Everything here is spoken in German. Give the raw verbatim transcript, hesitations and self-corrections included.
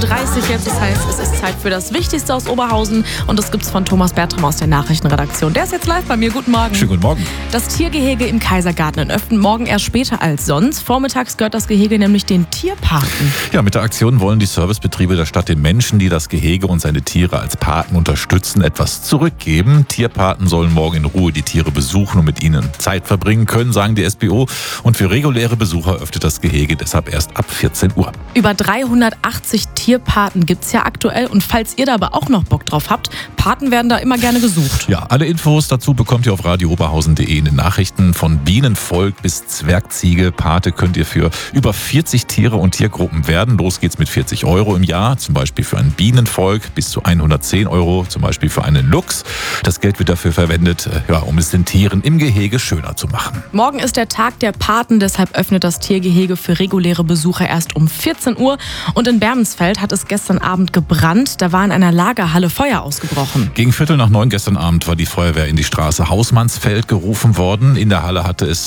dreißig jetzt. Das heißt, es ist Zeit für das Wichtigste aus Oberhausen. Und das gibt's von Thomas Bertram aus der Nachrichtenredaktion. Der ist jetzt live bei mir. Guten Morgen. Schönen guten Morgen. Das Tiergehege im Kaisergarten öffnet morgen erst später als sonst. Vormittags gehört das Gehege nämlich den Tierpaten. Ja, mit der Aktion wollen die Servicebetriebe der Stadt den Menschen, die das Gehege und seine Tiere als Paten unterstützen, etwas zurückgeben. Tierpaten sollen morgen in Ruhe die Tiere besuchen und mit ihnen Zeit verbringen können, sagen die S B O. Und für reguläre Besucher öffnet das Gehege deshalb erst ab vierzehn Uhr. Über dreihundertachtzig Tierpaten gibt's ja aktuell. Und falls ihr da aber auch noch Bock drauf habt, Paten werden da immer gerne gesucht. Ja, alle Infos dazu bekommt ihr auf radio oberhausen punkt de in den Nachrichten. Von Bienenvolk bis Zwergziege. Pate könnt ihr für über vierzig Tiere und Tiergruppen werden. Los geht's mit vierzig Euro im Jahr, zum Beispiel für ein Bienenvolk, bis zu hundertzehn Euro, zum Beispiel für einen Luchs. Das Geld wird dafür verwendet, ja, um es den Tieren im Gehege schöner zu machen. Morgen ist der Tag der Paten, deshalb öffnet das Tiergehege für reguläre Besucher erst um vierzehn Uhr. Und in Bermensfeld hat es gestern Abend gebrannt. Da war in einer Lagerhalle Feuer ausgebrochen. Gegen Viertel nach neun gestern Abend war die Feuerwehr in die Straße Hausmannsfeld gerufen worden. In der Halle hatte es